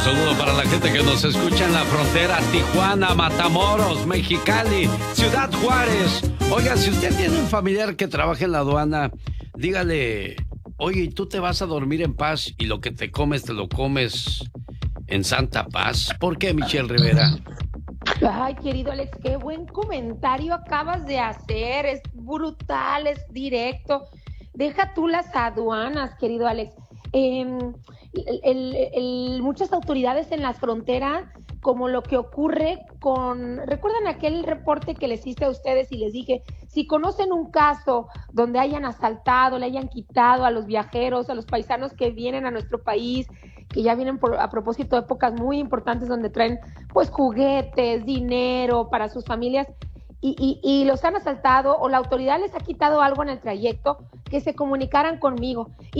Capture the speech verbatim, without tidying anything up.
Saludo para la gente que nos escucha en la frontera, Tijuana, Matamoros, Mexicali, Ciudad Juárez. Oiga, si usted tiene un familiar que trabaja en la aduana, dígale, oye, ¿tú te vas a dormir en paz y lo que te comes, te lo comes en santa paz? ¿Por qué, Michelle Rivera? Ay, querido Alex, qué buen comentario acabas de hacer. Es brutal, es directo. Deja tú las aduanas, querido Alex. Eh, el, el, el, muchas autoridades en las fronteras, como lo que ocurre con... ¿Recuerdan aquel reporte que les hice a ustedes y les dije, si conocen un caso donde hayan asaltado, le hayan quitado a los viajeros, a los paisanos que vienen a nuestro país, que ya vienen por, a propósito de épocas muy importantes donde traen pues juguetes, dinero para sus familias, y, y, y los han asaltado o la autoridad les ha quitado algo en el trayecto, que se comunicaran conmigo.